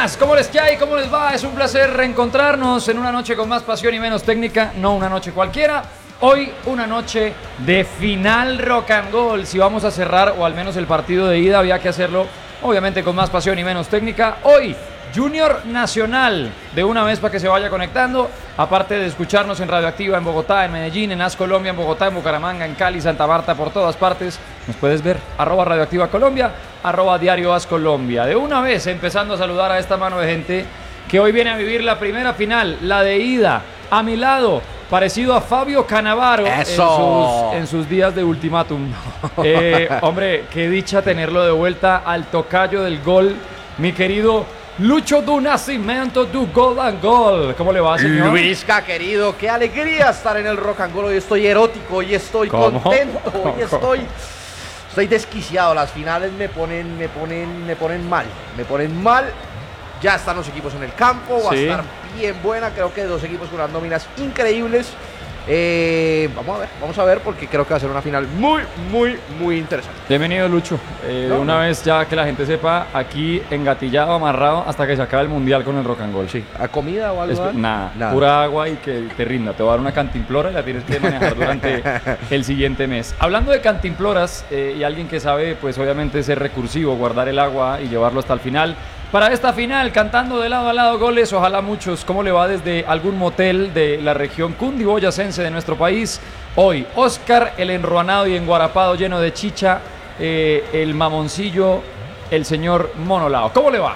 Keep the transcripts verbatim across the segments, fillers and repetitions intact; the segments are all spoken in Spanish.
buenas, ¿cómo les hay? ¿Cómo les va? Es un placer reencontrarnos en una noche con más pasión y menos técnica, no una noche cualquiera. Hoy una noche de final rock and roll. Si vamos a cerrar, o al menos el partido de ida, había que hacerlo obviamente con más pasión y menos técnica. Hoy, Junior Nacional, de una vez para que se vaya conectando. Aparte de escucharnos en Radioactiva en Bogotá, en Medellín, en As Colombia, en Bogotá, en Bucaramanga, en Cali, Santa Marta, por todas partes. Nos puedes ver, arroba Radioactiva Colombia, arroba Diario As Colombia. De una vez empezando a saludar a esta mano de gente que hoy viene a vivir la primera final, la de ida. A mi lado, parecido a Fabio Cannavaro en sus, en sus días de ultimátum. Eh, hombre, qué dicha tenerlo de vuelta al tocayo del gol, mi querido Lucho do Nascimento do Gol and Gol. ¿Cómo le va, señor? Luisca, querido, qué alegría estar en el rock and roll. Hoy estoy erótico, hoy estoy ¿Cómo? contento, hoy estoy, estoy desquiciado. Las finales me ponen, me ponen, me ponen mal, me ponen mal. Ya están los equipos en el campo, va sí. a estar bien buena. Creo que dos equipos con unas nóminas increíbles. Eh, vamos a ver, vamos a ver, porque creo que va a ser una final muy, muy, muy interesante. Bienvenido, Lucho. Eh, no, una no. vez ya que la gente sepa, aquí engatillado, amarrado, hasta que se acabe el mundial con el rock and roll. Sí. ¿A comida o algo? Es, nada, nada, pura agua y que te rinda. Te voy a dar una cantimplora y la tienes que manejar durante el siguiente mes. Hablando de cantimploras, eh, y alguien que sabe, pues obviamente ser recursivo, guardar el agua y llevarlo hasta el final. Para esta final, cantando de lado a lado goles, ojalá muchos. ¿Cómo le va desde algún motel de la región cundiboyacense de nuestro país? Hoy, Oscar, el enruanado y enguarapado lleno de chicha, eh, el mamoncillo, el señor Monolao. ¿Cómo le va?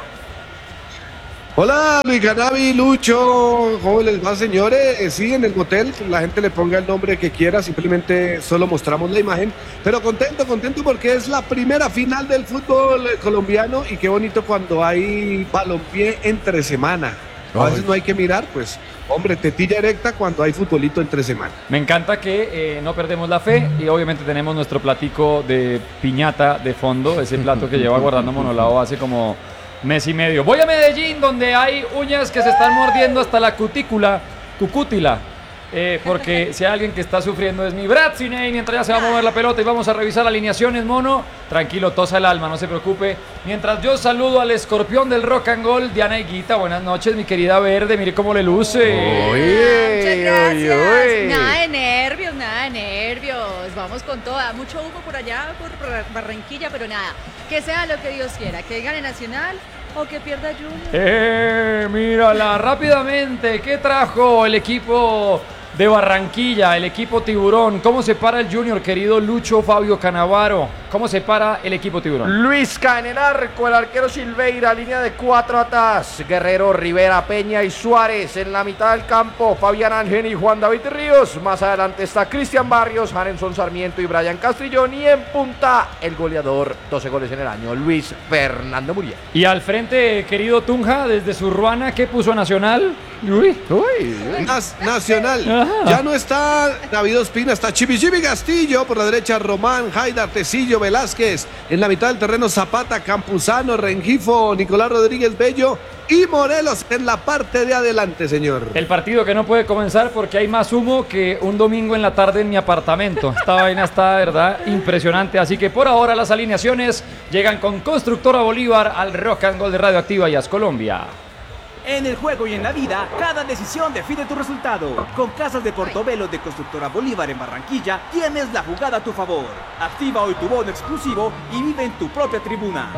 Hola, Luis Canavi, Lucho, ¿cómo les va, señores? Eh, sí, en el motel, la gente le ponga el nombre que quiera, simplemente solo mostramos la imagen, pero contento, contento porque es la primera final del fútbol colombiano y qué bonito cuando hay balompié entre semana. A veces no hay que mirar, pues, hombre, tetilla erecta cuando hay futbolito entre semana. Me encanta que eh, no perdemos la fe y obviamente tenemos nuestro platico de piñata de fondo, ese plato que lleva guardando Monolao hace como mes y medio. Voy a Medellín, donde hay uñas que se están mordiendo hasta la cutícula, cucútila, eh, porque si hay alguien que está sufriendo es mi Bratzinei. Mientras ya se va a mover la pelota y vamos a revisar alineaciones, mono, tranquilo, tosa el alma, no se preocupe. Mientras yo saludo al escorpión del rock and roll, Diana Higuita. Buenas noches, mi querida Verde, mire cómo le luce. Oye, muchas gracias. Oye, oye. Nada de nervios, nada de nervios. Vamos con toda, mucho humo por allá, por Barranquilla, pero nada, que sea lo que Dios quiera, que gane Nacional o que pierda Junior. Eh, mírala rápidamente. ¿Qué trajo el equipo de Barranquilla, el equipo Tiburón? ¿Cómo se para el Junior, querido Lucho Fabio Cannavaro? ¿Cómo se para el equipo Tiburón? Luisca en el arco, el arquero Silveira, línea de cuatro atrás. Guerrero, Rivera, Peña y Suárez en la mitad del campo. Fabián Ángel y Juan David Ríos. Más adelante está Cristian Barrios, Jarenson Sarmiento y Brian Castrillón. Y en punta, el goleador, doce goles en el año, Luis Fernando Muriel. Y al frente, querido Tunja, desde su Ruana, ¿qué puso Nacional? Uy, uy. Nas, Nacional. Ajá. Ya no está David Ospina, está Chibi Castillo. Por la derecha, Román, Haidar, Tecillo, Velázquez. En la mitad del terreno, Zapata, Campuzano, Rengifo, Nicolás Rodríguez Bello y Morelos en la parte de adelante, señor. El partido que no puede comenzar porque hay más humo que un domingo en la tarde en mi apartamento. Esta vaina está, de verdad, impresionante. Así que por ahora las alineaciones llegan con Constructora Bolívar al Rock and Roll de Radioactiva y As Colombia. En el juego y en la vida, cada decisión define tu resultado. Con Casas de Portobelo de Constructora Bolívar en Barranquilla, tienes la jugada a tu favor. Activa hoy tu bono exclusivo y vive en tu propia tribuna.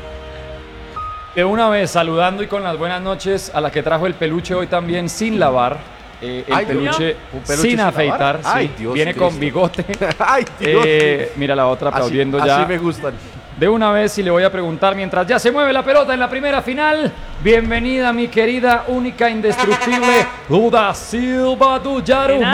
De una vez, saludando y con las buenas noches a la que trajo el peluche hoy también sin lavar. Eh, el Ay, peluche, un peluche sin, sin afeitar, sí, Ay, Dios viene Cristo. Con bigote. Ay, Dios eh, mira la otra aplaudiendo así, ya. Así me gustan. De una vez, y le voy a preguntar mientras ya se mueve la pelota en la primera final. Bienvenida, mi querida, única, indestructible Luda Silva do Yarumal.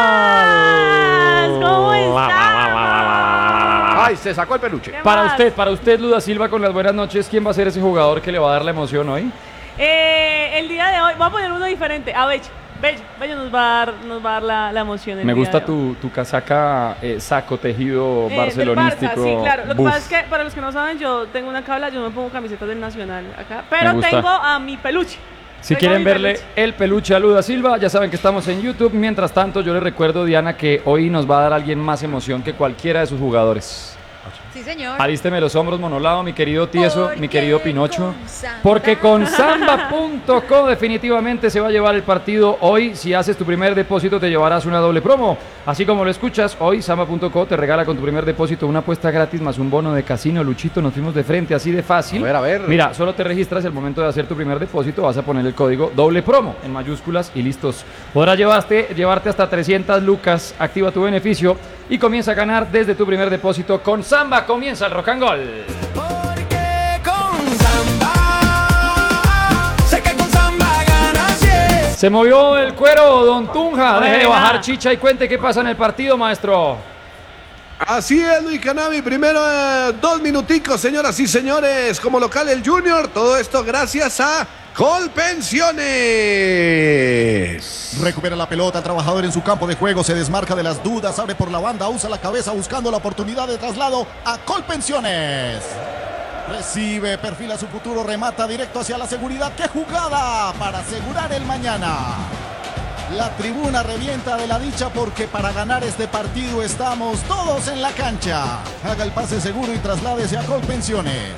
¿Cómo estás? Ay, se sacó el peluche. Para usted, para usted, Luda Silva, con las buenas noches, ¿quién va a ser ese jugador que le va a dar la emoción hoy? Eh, el día de hoy, vamos a poner uno diferente. A Bello. Bello, Bello nos va a dar, nos va a dar la, la emoción. Me gusta tu, tu casaca eh, saco tejido eh, barcelonístico. Barça, sí, claro. Lo Buf. que pasa es que, para los que no saben, yo tengo una cabla, yo no me pongo camisetas del Nacional acá. Pero tengo a mi peluche. Si quieren verle el peluche a Luda Silva, ya saben que estamos en YouTube. Mientras tanto, yo les recuerdo, Diana, que hoy nos va a dar alguien más emoción que cualquiera de sus jugadores. Sí, señor. Alísteme los hombros, monolado, mi querido tieso, Porque mi querido Pinocho. con Samba. Porque con Samba punto co definitivamente se va a llevar el partido hoy. Si haces tu primer depósito te llevarás una doble promo. Así como lo escuchas, hoy Samba punto co te regala con tu primer depósito una apuesta gratis más un bono de casino. Luchito, nos fuimos de frente, así de fácil. A ver, a ver. Mira, solo te registras y al momento de hacer tu primer depósito vas a poner el código doble promo en mayúsculas y listos. Podrás llevarte, llevarte hasta trescientas lucas. Activa tu beneficio y comienza a ganar desde tu primer depósito con Samba. Comienza el Rock and Roll. Porque con Samba, sé que con Samba ganas, yes. Se movió el cuero, don Tunja. Deje de Venga. bajar chicha y cuente qué pasa en el partido, maestro. Así es, Luis Canavi. Primero, eh, dos minuticos, señoras y señores. Como local el Junior, todo esto gracias a Colpensiones. Recupera la pelota, el trabajador en su campo de juego, se desmarca de las dudas, abre por la banda, usa la cabeza buscando la oportunidad de traslado a Colpensiones. Recibe, perfila su futuro, remata directo hacia la seguridad. ¡Qué jugada para asegurar el mañana! La tribuna revienta de la dicha porque para ganar este partido estamos todos en la cancha. Haga el pase seguro y trasládese a Colpensiones.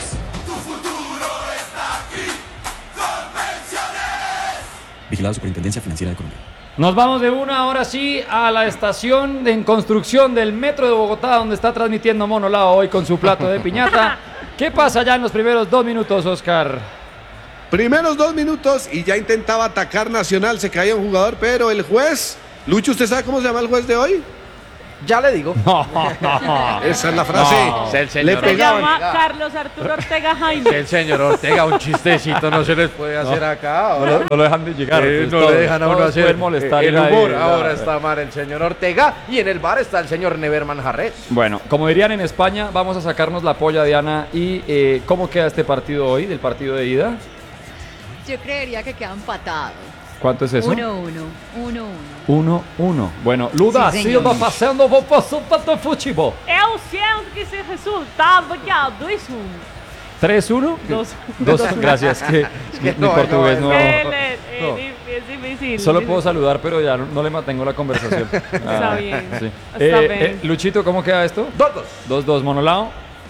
Vigilado Superintendencia Financiera de Colombia. Nos vamos de una, ahora sí, a la estación de en construcción del Metro de Bogotá, donde está transmitiendo Mono Lao hoy con su plato de piñata. ¿Qué pasa ya en los primeros dos minutos, Oscar? Primeros dos minutos y ya intentaba atacar Nacional, se caía un jugador, pero el juez, Lucho, ¿usted sabe cómo se llama el juez de hoy? Ya le digo. No, no. Esa es la frase. No. Es el señor. Le Se pegaban. llama Carlos Arturo Ortega Jaime. El señor Ortega, un chistecito no se les puede hacer acá. No, lo- no lo dejan de llegar. Eh, pues, no todos- le dejan a uno todos hacer pueden molestar eh, el y nadie- humor. Ahora Ah, está mal el señor Ortega y en el bar está el señor Neverman Jarret. Bueno, como dirían en España, vamos a sacarnos la polla, Diana. ¿Y eh, cómo queda este partido hoy, del partido de ida? Yo creería que queda empatado. ¿Cuánto es eso? uno uno. uno uno. uno uno. Bueno, Luda Sí, señor. Silva fazendo o passo para o futebol. Eu siento que ese resultado ya dois um. ¿tres uno? Dos. Dos, gracias. Que, que mi no, portugués no, no... Que le- no. eh, Es difícil. Solo difícil. puedo saludar, pero ya no, no le mantengo la conversación. Está bien, sí. está Eh, bien. eh, Luchito, ¿cómo queda esto? Dos, dos. dos dos, Monolao.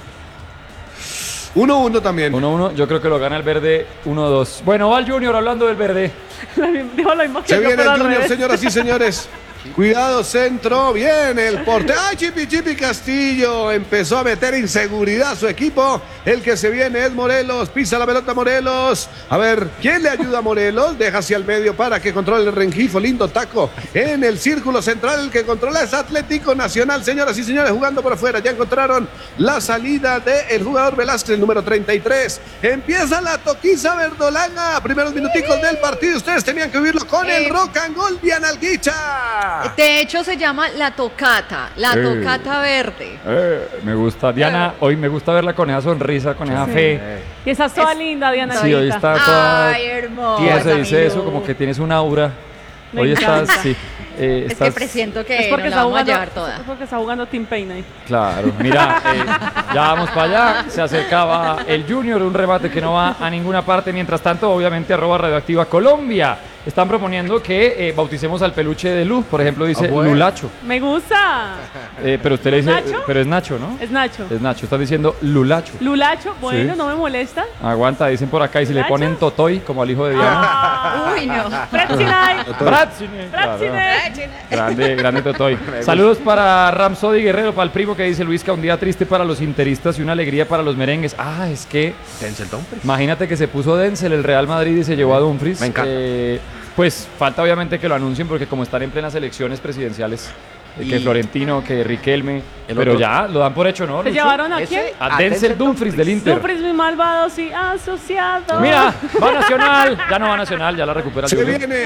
uno uno también. uno uno. Yo creo que lo gana el verde uno dos. Bueno, va el Junior hablando del verde. La misma- Dijo lo mismo que Se yo, viene pero el al Junior, revés. señoras y señores. Cuidado, centro, viene el portero. ¡Ay, Chipi Chipi Castillo! Empezó a meter inseguridad a su equipo. El que se viene es Morelos. Pisa la pelota Morelos. A ver, ¿quién le ayuda a Morelos? Deja hacia el medio para que controle el Rengifo. Lindo taco en el círculo central. El que controla es Atlético Nacional. Señoras y señores, jugando por afuera. Ya encontraron la salida del jugador Velázquez, el número treinta y tres. Empieza la toquiza verdolaga. Primeros minuticos del partido. Ustedes tenían que vivirlo con el Eh, rock and roll. Diana Alguicha. De hecho, se llama la tocata, la Eh. tocata verde. Eh, me gusta. Diana, hoy me gusta verla con esa sonrisa, con esa fe. Y esa es toda Es- linda, Diana. Sí, hoy está toda... Ay, hermosa. ¿Cómo se mi dice eso? Lu. Como que tienes un aura. Me Hoy estás, encanta. sí. eh, Es estás- que presiento que Es porque, nos está la vamos a jugando, llevar toda. es porque está jugando Team Payne ahí. Claro, mira, eh, ya vamos para allá, se acercaba el Junior, un remate que no va a ninguna parte, mientras tanto, obviamente, arroba Radioactiva Colombia, están proponiendo que eh, bauticemos al peluche de Luz, por ejemplo, dice Ah, bueno. Lulacho, Me gusta. Eh, pero usted le dice, ¿Nacho? pero es Nacho, ¿no? Es Nacho. Es Nacho, está diciendo Lulacho. Lulacho, bueno, Sí. no me molesta. Aguanta, dicen por acá, y si le ¿Lulacho? ponen Totoy, como al hijo de Diana. Ah. Uy, no. Pretzinay. Bratzine, claro. Pretzinay. Grande, grande Totoy. Saludos para Ramsody Guerrero, para el primo que dice Luisca, un día triste para los interistas y una alegría para los merengues. Ah, es que Denzel Dumfries. imagínate que se puso Denzel el Real Madrid y se llevó a Dumfries. Me encanta. Eh, pues falta obviamente que lo anuncien porque como están en plenas elecciones presidenciales, eh, que Y- Florentino, que Riquelme, El pero otro- ya lo dan por hecho, ¿no? ¿Se Lucho? llevaron a Ese- quién? A Denzel Dumfries del Inter. Dumfries, muy malvados y asociados. Mira, va Nacional, ya no va Nacional, ya la recupera el Se Junior. viene.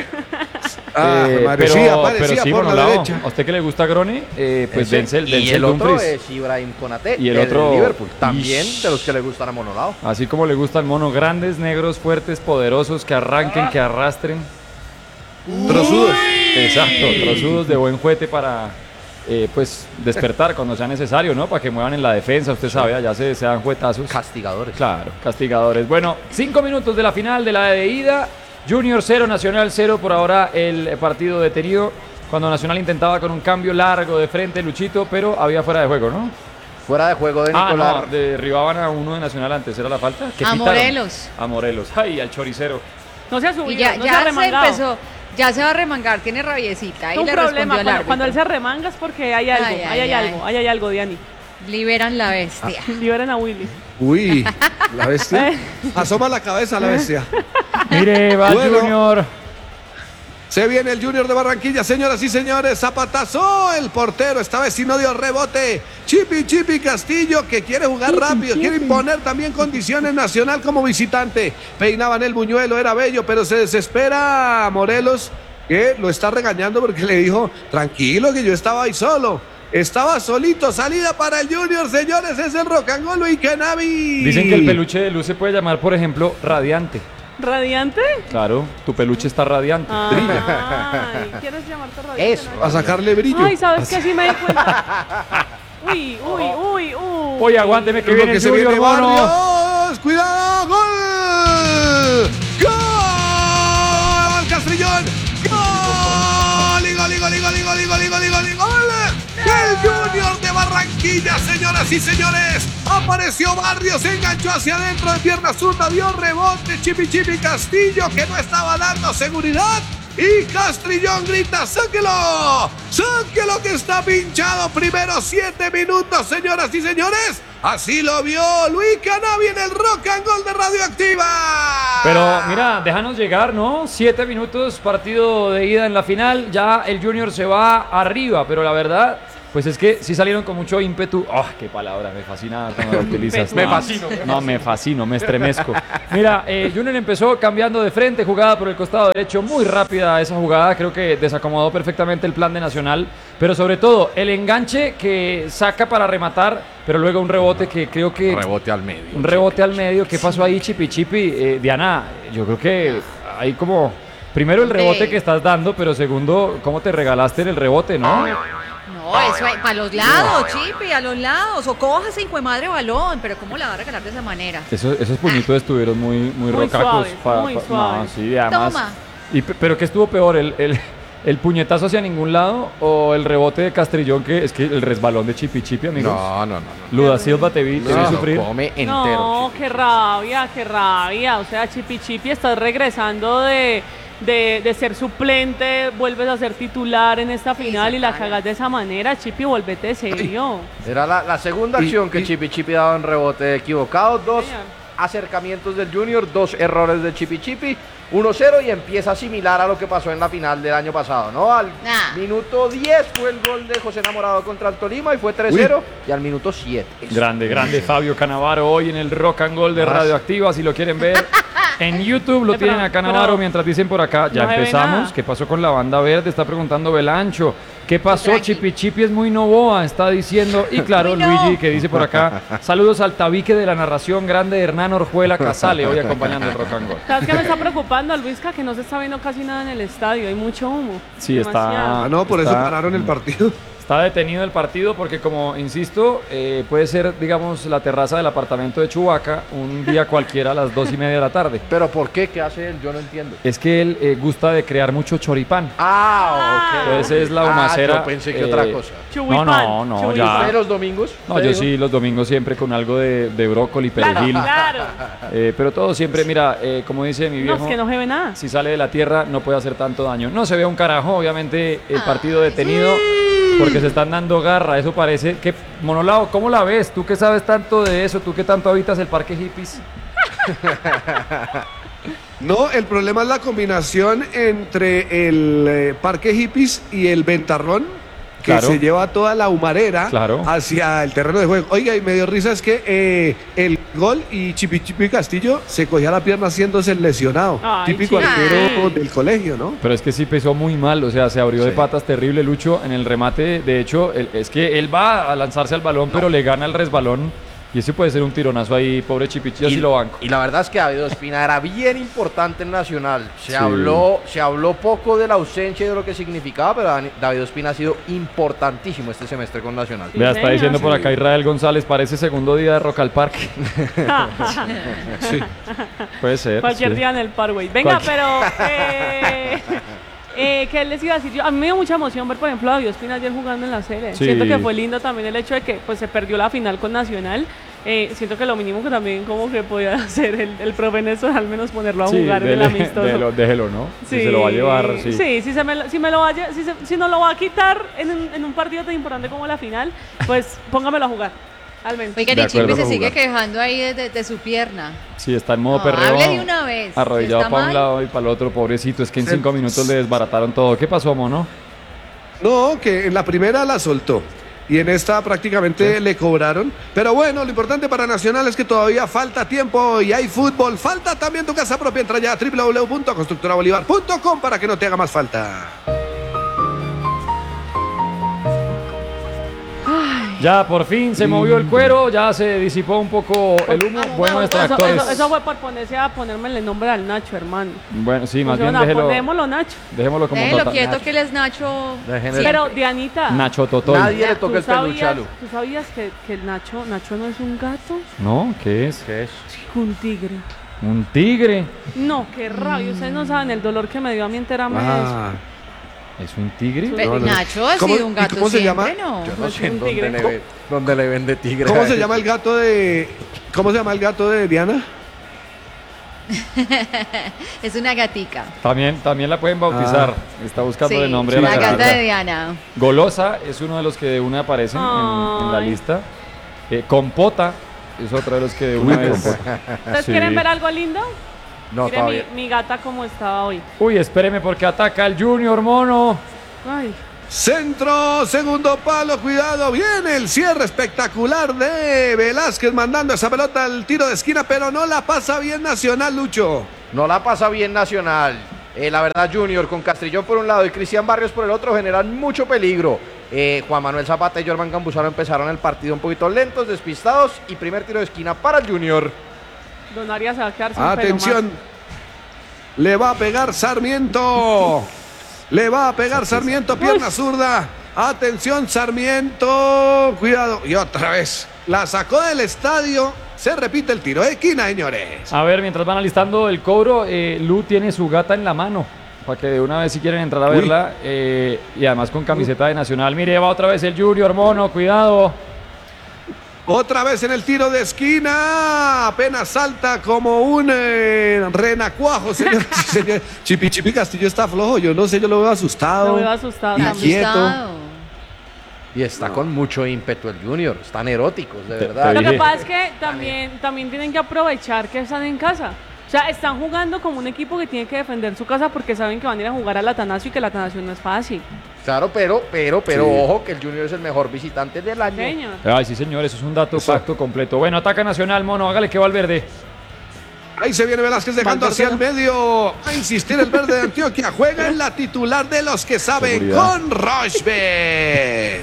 Ah, Eh, madre, pero, sí, pero aparecía sí, por la Monolao, derecha. a usted que le gusta Grone, eh, pues Ese. Denzel, y Denzel el otro Dumfries. es Ibrahim Konate, Y el del otro- Liverpool. También Ish. de los que le gustan a Monolao. Así como le gustan monos grandes, negros, fuertes, poderosos, que arranquen, que arrastren. Trozudos. Exacto, trozudos de buen juguete para eh, pues despertar cuando sea necesario, ¿no? Para que muevan en la defensa, usted sabe, allá se, se dan juetazos. Castigadores. Claro, castigadores. Bueno, cinco minutos de la final de la de ida. Junior cero, Nacional cero. Por ahora el partido detenido. Cuando Nacional intentaba con un cambio largo de frente, Luchito, pero había fuera de juego, ¿no? Fuera de juego de Ah, Nicolás. no, derribaban a uno de Nacional antes, ¿era la falta? ¿Qué A pitaron? Morelos. A Morelos. Ay, al choricero. No se ha subido, Y ya, no ya se ha se remangado. empezó, ya se va a remangar, tiene rabiecita. Ahí un le problema, respondió al cuando, árbitro. cuando él se remanga es porque hay algo, Ay, ahí ay, hay ay. algo, ahí hay algo, Diani. Liberan la bestia. Liberen a Willy. Uy, la bestia. Eh. Asoma la cabeza la bestia. Mire, va Bueno. Junior. Se viene el Junior de Barranquilla, señoras y señores. Zapatazo, el portero. Esta vez sí no dio rebote. Chipi, Chipi Castillo, que quiere jugar rápido, quiere imponer también condiciones Nacional como visitante. Peinaban el buñuelo, era bello, pero se desespera Morelos, que lo está regañando porque le dijo, tranquilo, que yo estaba ahí solo. Estaba solito, salida para el Junior, señores, es el Rock and Roll y Kenavi. Dicen que el peluche de luz se puede llamar, por ejemplo, radiante. ¿Radiante? Claro, tu peluche está radiante. Ay, ¿quieres llamarte radiante? Eso. No? A sacarle brillo. Ay, ¿sabes qué? Así me di cuenta. Uy, uy, uy, uy. Oye, aguánteme que Lo viene que el se Junior, viene, mono. Barrios, cuidado, gol, gol, Castrillón, gol, y gol, y gol, y gol, y gol, y gol, y gol, y gol, y gol, el Junior de Barranquilla, señoras y señores, apareció Barrios, se enganchó hacia adentro de pierna zurda, dio rebote, Chipi Chipi Castillo, que no estaba dando seguridad. Y Castrillón grita, ¡sáquelo! ¡Sáquelo que está pinchado! Primero siete minutos, señoras y señores. Así lo vio Luis Kenavi en el Rock and Roll de Radioactiva. Pero mira, déjanos llegar, ¿no? Siete minutos, partido de ida en la final. Ya el Junior se va arriba, pero la verdad, pues es que sí salieron con mucho ímpetu. ¡Oh, qué palabra! Me fascina cuando la utilizas. Me No, fascino, me No, me fascino, me estremezco. Mira, eh, Junior empezó cambiando de frente, jugada por el costado derecho, muy rápida esa jugada. Creo que desacomodó perfectamente el plan de Nacional. Pero sobre todo, el enganche que saca para rematar, pero luego un rebote que creo que... Rebote al medio. Un rebote al medio. ¿Qué pasó ahí, Chipi Chipi? Eh, Diana, yo creo que hay como... Primero el rebote Hombre. que estás dando, pero segundo, ¿cómo te regalaste el rebote, no? No, eso hay, para los lados, Chipi, a los lados. O coja ese hijo de madre balón, pero ¿cómo la va a regalar de esa manera? Esos, esos puñitos estuvieron muy, muy, Muy rocacos. suaves, muy suaves. No, sí, además. Toma. Y, pe- pero ¿qué estuvo peor? ¿El, el, el puñetazo hacia ningún lado o el rebote de Castrillón? Que es que el resbalón de Chipi Chipi, amigos. No, no, no. no. Luda Silva, te vi, te vi No, sufrir. come entero. No, Chipi. qué rabia, qué rabia. O sea, Chipi Chipi, estás regresando de, de, de ser suplente, vuelves a ser titular en esta final y la cagas de esa manera. Chipi, vuélvete serio. Era la, la segunda Y- acción que y- Chipi Chipi daba en rebote equivocado. Dos Señor. acercamientos del Junior, dos errores de Chipi Chipi. uno cero y empieza similar a lo que pasó en la final del año pasado, ¿no? Al Nah. minuto diez fue el gol de José Enamorado contra el Tolima y fue tres cero. Y al minuto siete. Grande, grande Fabio Canavaro hoy en el Rock and Roll de Más. Radioactiva. Si lo quieren ver en YouTube, lo Eh, tienen pero- a Canavaro pero mientras dicen por acá. Ya no se ve empezamos. nada. ¿Qué pasó con la banda verde? Está preguntando Belancho. ¿Qué pasó? Tranqui. Chipi Chipi es muy novoa, está diciendo. Y claro, Uy, no. Luigi que dice por acá. Saludos al tabique de la narración grande de Hernán Orjuela Casale, hoy acompañando el Rock and Roll. ¿Sabes qué me está preocupando, Luisca? Que no se está viendo casi nada en el estadio, hay mucho humo. Sí, está- Demasiado. Ah, no, por eso Está- pararon el partido. Está detenido el partido porque, como insisto, eh, puede ser, digamos, la terraza del apartamento de Chubaca un día cualquiera a las dos y media de la tarde. ¿Pero por qué? ¿Qué hace él? Yo no entiendo. Es que él eh, gusta de crear mucho choripán. Ah, ok. Entonces es la Ah, humacera. yo pensé que eh, otra cosa. Chuhuipán, No, no, no, chuhuipán. ya. ¿De los domingos? No, ¿Te yo digo? sí los domingos siempre con algo de, de brócoli, Claro, perejil. claro. Eh, pero todo siempre, mira, eh, como dice mi No, viejo, es que no se ve nada. si sale de la tierra no puede hacer tanto daño. No se ve un carajo, obviamente, el partido detenido porque se están dando garra. Eso parece que, Monolao, ¿cómo la ves? Tú que sabes tanto de eso, tú que tanto habitas el parque hippies. No, el problema es la combinación entre el eh, Parque Hippies y el Ventarrón, que Claro. se lleva toda la humarera Claro. hacia el terreno de juego. Oiga, y me dio risa es que eh, el gol y Chipi Chipi Castillo se cogía la pierna haciéndose el lesionado. Ay, Típico Chipi. arquero del colegio, ¿no? Pero es que sí pesó muy mal, o sea, se abrió de Sí. patas terrible Lucho en el remate. De hecho, él- es que él va a lanzarse al balón, pero le gana el resbalón. Y ese puede ser un tironazo ahí, pobre Chipichi, yo sí lo banco. Y la verdad es que David Ospina era bien importante en Nacional. Se, Sí. habló, se habló poco de la ausencia y de lo que significaba, pero Dani- David Ospina ha sido importantísimo este semestre con Nacional. Sí, Vea, está señor. diciendo por acá Israel González, parece segundo día de Rock al Parque. Sí, puede ser. Cualquier sí. día en el Parkway. Venga, Cualquier- pero. eh, Eh, ¿Qué les iba a decir? Yo, a mí me dio mucha emoción ver, por ejemplo, a David Ospina ayer jugando en la serie. Sí. Siento que fue lindo también el hecho de que pues, se perdió la final con Nacional. Eh, siento que lo mínimo que también como que podía hacer el, el profe Néstor, al menos ponerlo a Sí, jugar en el dele- amistoso. déjelo, déjelo, ¿no? Sí, Si se lo va a llevar, sí. Sí, si, se me, lo- si, me lo va a lle- si, se- si no lo va a quitar en un, en un partido tan importante como la final, pues póngamelo a jugar, al menos. Oigan, De y Chipi acuerdo, se para sigue jugar. quejando ahí de, de- de su pierna. Sí, está en modo No, perreo. hable de una vez. Arrodillado ¿Está para un mal? lado y para el otro, pobrecito. Es que en Se- cinco minutos le desbarataron todo. ¿Qué pasó, mono? No, que en la primera la soltó. Y en esta prácticamente le cobraron. Pero bueno, lo importante para Nacional es que todavía falta tiempo y hay fútbol. Falta también tu casa propia. Entra ya a doble u doble u doble u punto constructora bolívar punto com para que no te haga más falta. Ya por fin se movió el cuero, ya se disipó un poco el humo. Bueno, eso, extractores. eso, eso fue por ponerse a ponerme el nombre al Nacho, hermano. Bueno, sí, más bien Funciona, déjelo, Ponémoslo, Nacho. dejémoslo como Déjelo tota- quieto que él es Nacho. Déjenle- Pero, Dianita, Nacho Totoy. Nadie le ¿tú toca el peluche a sabías, Lu. ¿tú sabías que, que el Nacho, Nacho no es un gato? ¿No? ¿Qué es? ¿Qué es? Un tigre. Un tigre. No, qué rabia. Ustedes no saben el dolor que me dio a mí enterarme de eso. Ah, ¿Es un tigre? Pe- No, no. Nacho ha ¿Cómo- sido un y gato cómo se siempre, llama? ¿no? Yo no Es sé en un dónde tigre. le, ve- dónde le vende tigre. ¿Cómo a se él. llama el gato de... ¿Cómo se llama el gato de Diana? Es una gatica. También, también la pueden bautizar. Está buscando Sí, el nombre la de la gata gatita. de Diana. Golosa es uno de los que de una aparecen en, en la Ay. lista. Eh, Compota es otro de los que de una Uy, vez. ¿Ustedes Sí. quieren ver algo lindo? No, Mire todavía. mi, mi gata como estaba hoy. Uy, espéreme porque ataca el Junior, mono. Ay, Centro, segundo palo, cuidado, viene el cierre espectacular de Velázquez mandando esa pelota al tiro de esquina, pero no la pasa bien Nacional, Lucho. No la pasa bien Nacional. Eh, la verdad, Junior con Castrillón por un lado y Cristian Barrios por el otro generan mucho peligro. Eh, Juan Manuel Zapata y Jorman Campuzano empezaron el partido un poquito lentos, despistados y primer tiro de esquina para el Junior. Don Arias se va a quedar sin Atención, le va a pegar Sarmiento, le va a pegar Sarmiento, pierna zurda. Atención Sarmiento, cuidado, y otra vez, la sacó del estadio, se repite el tiro de esquina, señores. A ver, mientras van alistando el cobro, eh, Lu tiene su gata en la mano. Para que de una vez si quieren entrar a Uy. verla. eh, y además con camiseta de Nacional. Mire, va otra vez el Junior, mono, cuidado. Otra vez en el tiro de esquina, apenas salta como un eh, renacuajo, señor. señor. Chipi Chipi Castillo está flojo, yo no sé, yo lo veo asustado. Lo veo asustado Y también. quieto. Asustado. Y está con mucho ímpetu el Junior. Están eróticos, de Te- verdad. te Lo que dije. pasa es que también, también tienen que aprovechar que están en casa. O sea, están jugando como un equipo que tiene que defender su casa porque saben que van a ir a jugar al Atanasio y que el Atanasio no es fácil. Claro, pero, pero, pero, Sí. ojo que el Junior es el mejor visitante del año. Señor. Ay, sí, señor, eso es un dato facto completo. Bueno, ataca Nacional, mono, hágale que va al verde. Ahí se viene Velázquez dejando Valverde hacia el no. medio. A insistir el verde de Antioquia. Juega en la titular de los que saben Seguridad. con Rochbet.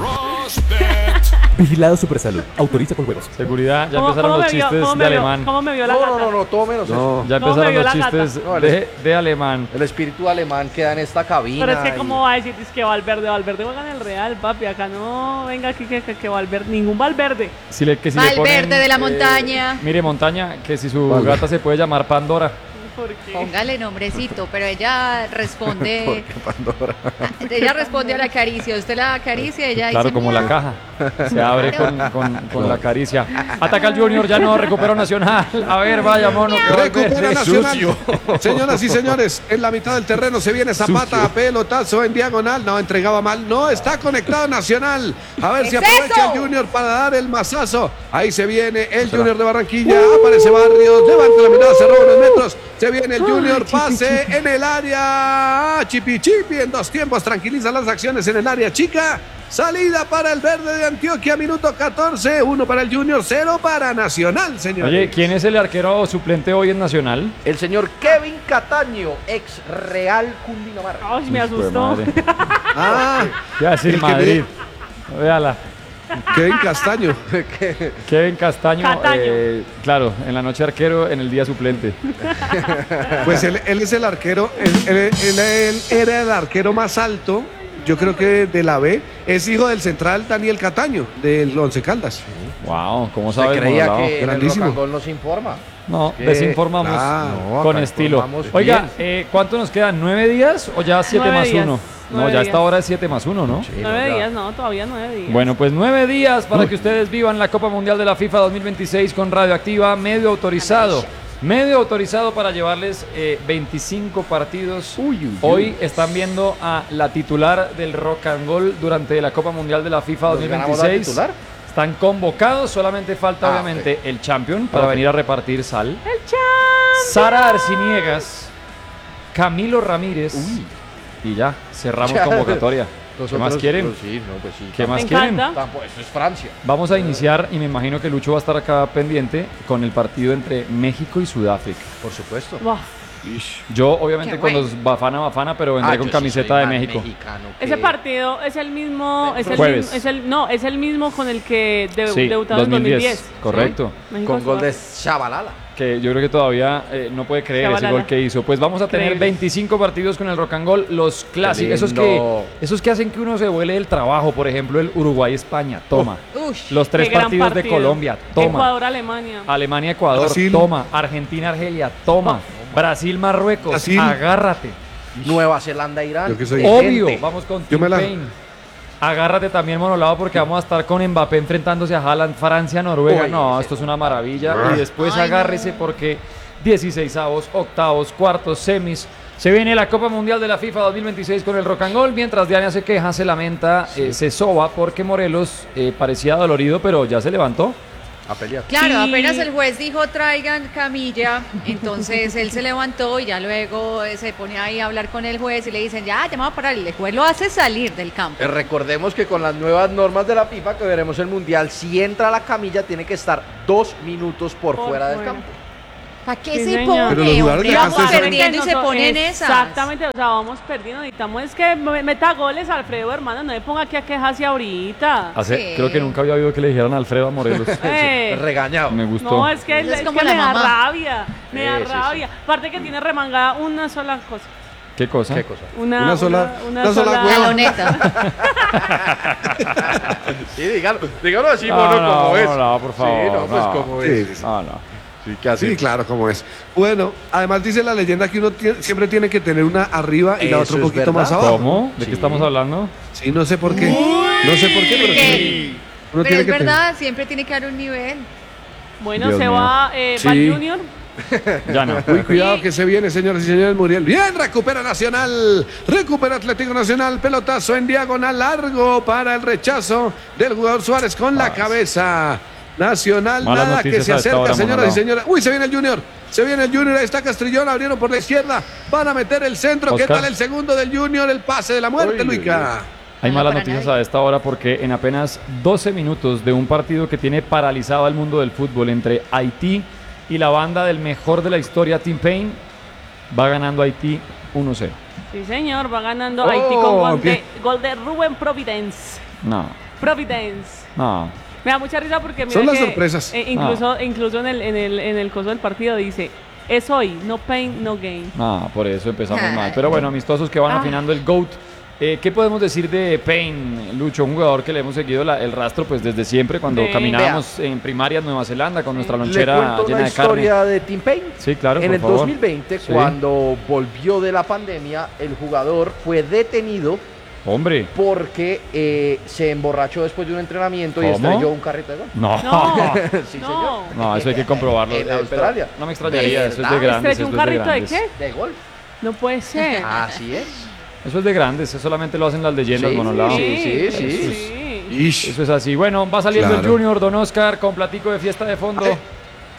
Vigilado Supersalud. Autoriza con juegos. Seguridad, ya ¿Cómo- empezaron cómo los me vio- chistes cómo de me vio- alemán. ¿Cómo me vio la No, gata? no, no, no, todo menos eso. Ya ¿Cómo me empezaron vio los la gata? chistes No, de, de alemán. El espíritu alemán queda en esta cabina. Pero es que y- cómo va a decir es que Valverde, Valverde juega en el Real, papi. Acá no, venga aquí que, que, que Valverde, ningún Valverde. Si le, que si le Valverde ponen, de la eh, montaña. Mire, montaña, que si su Vale. gata se puede llamar Pandora. ¿Por qué? Póngale nombrecito, pero ella responde. Ella responde a la caricia. Usted la acaricia y ella Claro, dice. como la "Miau". caja. Se abre con, con- con la caricia. Ataca el Junior, ya no, recupera Nacional. A ver, vaya, mono. que va al Recupera verde. Nacional. Señoras y señores, en la mitad del terreno se viene Zapata, pelotazo en diagonal. No, entregaba mal. No, está conectado Nacional. A ver ¿Qué si es aprovecha eso? el Junior para dar el mazazo. Ahí se viene el Junior de Barranquilla. Aparece Barrios. Levanta la mirada, se roba unos metros. Se viene el Junior, pase en el área. Chipi Chipi en dos tiempos. Tranquiliza las acciones en el área chica. Salida para el verde de Antioquia, minuto catorce. Uno para el Junior, cero para Nacional, señores. Oye, ¿quién es el arquero suplente hoy en Nacional? El señor Kevin Cataño, ex Real Cundinamarca. Ay, me Hijo de asustó. madre. Ah, ¿Qué va a decir El que Madrid? Véala. Kevin Castaño. Kevin Castaño, Cataño. eh, claro, en la noche arquero, en el día suplente. Pues él, él es el arquero, él, él- él- él era el arquero más alto, yo creo que de la B. Es hijo del central Daniel Cataño, del Once Caldas. Wow, ¿cómo Se sabes, creía Monolao? que en el Grandísimo. Rock and Roll nos informa. No, que- desinformamos claro, no, con acá estilo. informamos Oiga, bien. eh, ¿cuánto nos quedan? ¿Nueve días o ya siete Nueve más días, uno? No, nueve ya a días. esta hora es siete más uno, ¿no? Sí, Nueve no, ya. días, no, todavía nueve días. Bueno, pues nueve días para que ustedes vivan la Copa Mundial de la FIFA dos mil veintiséis con Radioactiva, medio autorizado. Medio autorizado para llevarles eh, veinticinco partidos. Uy, uy, uy. Hoy están viendo a la titular del Rock and Roll durante la Copa Mundial de la FIFA ¿Nos dos mil ganamos la veintiséis. titular? Están convocados, solamente falta Ah, obviamente el Champion para Ok. venir a repartir sal. ¡El champ! Sara Arciniegas, Camilo Ramírez y ya, cerramos Ya. convocatoria. ¿Qué Nosotros- más quieren? pues sí, no, pues sí. ¿Qué más Me quieren? encanta. Tampoco, eso es Francia. Vamos a iniciar y me imagino que Lucho va a estar acá pendiente con el partido entre México y Sudáfrica. Por supuesto. Buah. Yo obviamente Qué con bueno. los Bafana Bafana, pero vendré Ah, con yo sí camiseta soy de más México. mexicano que- Ese partido es el mismo, es el, Jueves. mismo- es el no, es el mismo con el que de- Sí, debutaron en dos mil diez. correcto. México Con gol de Sudáfrica. Shabalala. Que yo creo que todavía eh, no puede creer ese Shabalala. gol que hizo. Pues vamos a tener Increíble. veinticinco partidos con el Rock and Roll, los clásicos, esos que, lindo. esos que hacen que uno se vuele del trabajo, por ejemplo el Uruguay-España, toma. Ush. Los tres Qué gran partidos de partido. Colombia, toma. Ecuador-Alemania. Alemania-Ecuador, Brasil. toma. Argentina-Argelia, toma. Brasil-Marruecos, Brasil. Nueva agárrate. Zelanda-Irán. Yo que soy- Obvio, Gente. vamos con Yo Tim me la- Payne. Agárrate también, Monolado, porque vamos a estar con Mbappé enfrentándose a Haaland, Francia, Noruega. Uy, no, ese- esto es una maravilla. Ah. Y después Ay, agárrese no. porque dieciseisavos, octavos, cuartos, semis. Se viene la Copa Mundial de la FIFA dos mil veintiséis con el Rock and Roll. Mientras Diana se queja, se lamenta, eh, se soba porque Morelos eh, parecía dolorido, pero ya se levantó. A pelear. Claro, Sí. apenas el juez dijo traigan camilla, entonces él se levantó y ya luego eh, se pone ahí a hablar con el juez y le dicen, ya, ya vamos a parar. El juez lo hace salir del campo. Eh, Recordemos que con las nuevas normas de la FIFA que veremos el Mundial, si entra a la camilla tiene que estar dos minutos por, Por fuera del fuera. campo. ¿Para qué Sí, se señor. pone, Pero los jugadores hombre? de Vamos Castro- perdiendo y se Nosotros- ponen esas. Exactamente, o sea, vamos perdiendo. Necesitamos es que me- meta goles, Alfredo, hermano. No me ponga aquí a quejarse ahorita. Hace, Sí. Creo que nunca había oído que le dijeran a Alfredo a Morelos. Eh. Regañado. Me gustó. No, es que, Es es como que la me da mamá. rabia, me da Sí, sí, sí. rabia. Aparte que tiene remangada una sola cosa. ¿Qué cosa? ¿Qué cosa? Una, Una sola- una, una sola hueva. Taloneta. Sí, dígalo, dígalo así, No, mono, no, como es. no, no, por favor, Sí, no, pues no. como Sí, es. sí, sí. Ah, no. Sí, ¿qué hace? Sí, claro, como es. Bueno, además dice la leyenda que uno tie- siempre tiene que tener una arriba y la Eso otra un es poquito verdad. más abajo. ¿Cómo? ¿De Sí. qué estamos hablando? Sí, no sé por qué. No sé por qué, pero ¿Qué? sí, uno Pero tiene es que verdad, siempre tiene que haber un nivel. Bueno, Dios se mío. va eh, Sí. Val Junior. Ya no. tener. Uy, cuidado que se viene, señoras y señores, Muriel. Bien, recupera Nacional. Recupera Atlético Nacional. Pelotazo en diagonal largo para el rechazo del jugador Suárez con la cabeza. Nacional, Malas nada que noticias se a esta acerca, hora, señoras Monolao. y señores. Uy, se viene el Junior. Se viene el Junior. Ahí está Castrillón. Abrieron por la izquierda. Van a meter el centro. ¿Qué Oscar. tal el segundo del Junior? El pase de la muerte, Uy, uy, Luica. Hay No, malas para noticias nadie. a esta hora porque en apenas doce minutos de un partido que tiene paralizado al mundo del fútbol entre Haití y la banda del mejor de la historia, Tim Payne, va ganando Haití uno cero. Sí, señor, va ganando Oh, Haití con gol de, bien. gol de Rubén Providence. No, Providence. no. Me da mucha risa porque mira Son las que, sorpresas. eh, incluso, incluso en el, en el en el coso del partido dice, es hoy, no pain, no gain. No, por eso empezamos mal. Pero bueno, amistosos que van Ah. afinando el GOAT. Eh, ¿Qué podemos decir de Payne, Lucho? Un jugador que le hemos seguido la- el rastro pues desde siempre, cuando Sí. caminábamos en primaria en Nueva Zelanda con nuestra Le lonchera cuento llena una de carne. historia de Tim Payne. Sí, claro, En por el favor. dos mil veinte, Sí. cuando volvió de la pandemia, el jugador fue detenido Hombre, porque eh, se emborrachó después de un entrenamiento y ¿Cómo? estrelló un carrito de gol. no. No, Sí, no. señor. No, eso hay que comprobarlo. En Eh, pero Australia. No me extrañaría, ¿De eso es de verdad? grandes. ¿Estrelló un eso es carrito de grandes. qué? De gol. No puede ser. Así es. Eso es de grandes, eso solamente lo hacen las leyendas, Sí, Monolao. sí, sí, sí. Eso es- sí. Ish. Eso es así. Bueno, va saliendo el Claro. Junior, Don Oscar, con platico de fiesta de fondo. Ay.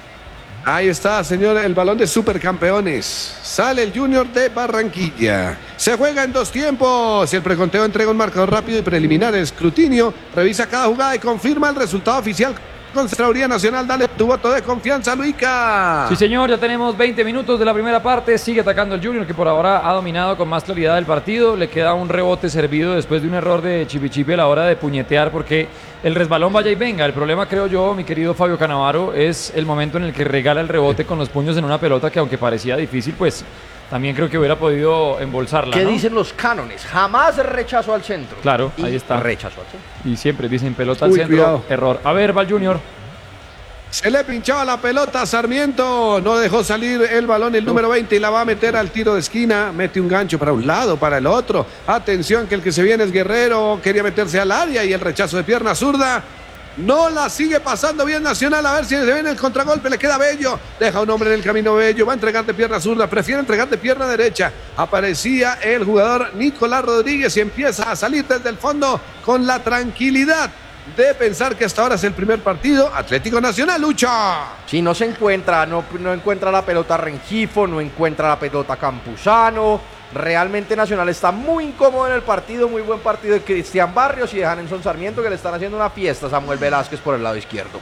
Ahí está, señor, el balón de supercampeones. Sale el Junior de Barranquilla. Se juega en dos tiempos. El preconteo entrega un marcador rápido y preliminar. El escrutinio revisa cada jugada y confirma el resultado oficial. Contraloría Nacional, dale tu voto de confianza, Luica. Sí, señor, ya tenemos veinte minutos de la primera parte. Sigue atacando el Junior, que por ahora ha dominado con más claridad el partido. Le queda un rebote servido después de un error de Chipichipi a la hora de puñetear, porque el resbalón vaya y venga. El problema, creo yo, mi querido Fabio Canavaro, es el momento en el que regala el rebote con los puños en una pelota que, aunque parecía difícil, pues también creo que hubiera podido embolsarla. ¿Qué ¿no? dicen los cánones? Jamás rechazo al centro. Claro, Y ahí está. Rechazo al centro. Y siempre dicen pelota al Uy, centro, cuidado. error. A ver, va el Junior. Se le pinchaba la pelota a Sarmiento, no dejó salir el balón el número veinte y la va a meter al tiro de esquina, mete un gancho para un lado, para el otro, atención que el que se viene es Guerrero, quería meterse al área y el rechazo de pierna zurda, no la sigue pasando bien Nacional, a ver si se viene el contragolpe, le queda Bello, deja un hombre en el camino Bello, va a entregar de pierna zurda, prefiere entregar de pierna derecha, aparecía el jugador Nicolás Rodríguez y empieza a salir desde el fondo con la tranquilidad de pensar que hasta ahora es el primer partido. Atlético Nacional, Lucho. Si no se encuentra, no, no encuentra la pelota Rengifo, no encuentra la pelota Campuzano. Realmente Nacional está muy incómodo en el partido, muy buen partido de Cristian Barrios y de Hanelson Sarmiento, que le están haciendo una fiesta a Samuel Velázquez por el lado izquierdo.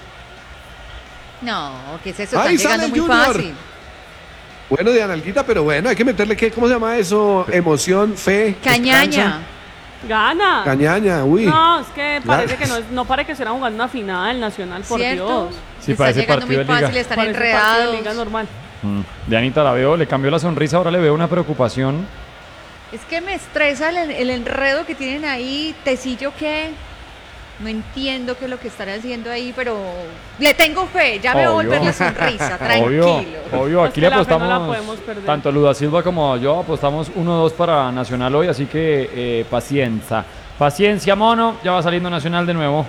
No, ¿qué es eso? Ahí Están sale llegando muy Junior. fácil. Bueno, de Analguita, pero bueno, hay que meterle, ¿qué? ¿Cómo se llama eso? Emoción, fe. Cañaña. esperanza. Gana. Cañaña, uy. No, es que parece La- que no, es- no parece que estuvieran jugando una final nacional, por ¿Cierto? Dios. Sí, Está parece llegando partido muy de liga. fácil, están Parece partido de enredados. liga normal. Mm. Dianita la veo, le cambió la sonrisa, ahora le veo una preocupación. Es que me estresa el, el enredo que tienen ahí. Tecillo, ¿qué? No entiendo qué es lo que están haciendo ahí, pero le tengo fe. Ya me voy a Obvio. volver la sonrisa, Obvio, tranquilo. obvio, Es aquí que le la fe no la apostamos, podemos perder. tanto Luda Silva como yo apostamos uno dos para Nacional hoy, así que eh, paciencia. Paciencia, mono, ya va saliendo Nacional de nuevo.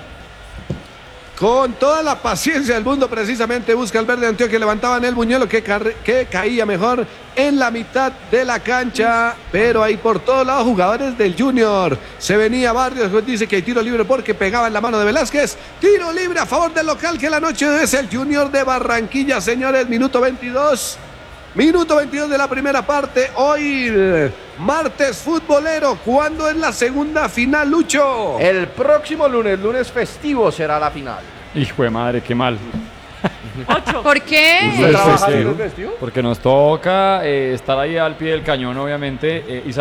Con toda la paciencia del mundo, precisamente busca el verde Antioquia, levantaban el buñuelo que, carre- que caía mejor en la mitad de la cancha, pero ahí por todos lados jugadores del Junior. Se venía Barrios, dice que hay tiro libre porque pegaba en la mano de Velázquez. Tiro libre a favor del local, que la noche es el Junior de Barranquilla, señores, minuto veintidós. Minuto veintidós de la primera parte, hoy martes futbolero. ¿Cuándo es la segunda final, Lucho? El próximo lunes, lunes festivo, será la final. Hijo de madre, qué mal. Ocho. ¿Por qué? ¿No trabaja festivo. lunes festivo? Porque nos toca eh, estar ahí al pie del cañón, obviamente. eh, y